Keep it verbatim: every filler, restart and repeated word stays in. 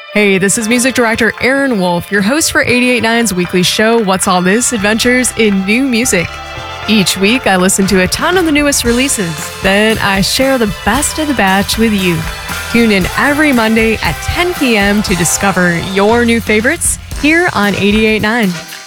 Hey, this is music director Aaron Wolf, your host for eighty-eight point nine's weekly show, What's All This? Adventures in New Music. Each week, I listen to a ton of the newest releases. Then I share the best of the batch with you. Tune in every Monday at ten p.m. to discover your new favorites here on eighty-eight point nine.